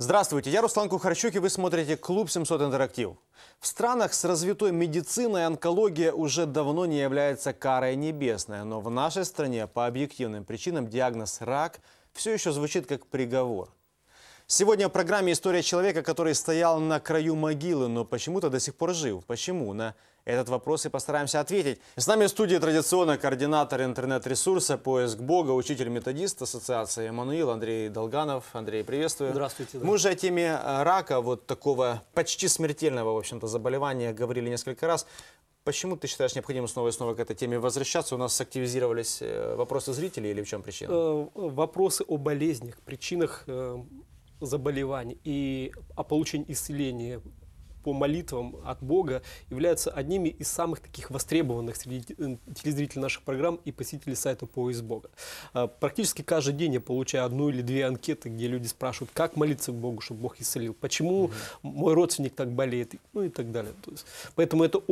Здравствуйте, я Руслан Кухарчук, и вы смотрите «Клуб 700 Интерактив». В странах с развитой медициной онкология уже давно не является карой небесной, но в нашей стране по объективным причинам диагноз «рак» все еще звучит как приговор. Сегодня в программе история человека, который стоял на краю могилы, но почему-то до сих пор жив. Почему? На этот вопрос и постараемся ответить. С нами в студии традиционно координатор интернет-ресурса «Поиск Бога», учитель-методист Ассоциации Эммануил Андрей Долганов. Андрей, приветствую. Здравствуйте. Да. Мы уже о теме рака, вот такого почти смертельного, в общем-то, заболевания говорили несколько раз. Почему ты считаешь необходимым снова и снова к этой теме возвращаться? У нас активизировались вопросы зрителей или в чем причина? Вопросы о болезнях, причинах заболеваний и о получении исцеления по молитвам от Бога являются одними из самых таких востребованных среди телезрителей наших программ и посетителей сайта «Поиск Бога». Практически каждый день я получаю одну или две анкеты, где люди спрашивают, как молиться к Богу, чтобы Бог исцелил, почему мой родственник так болеет, ну и так далее. То есть, поэтому это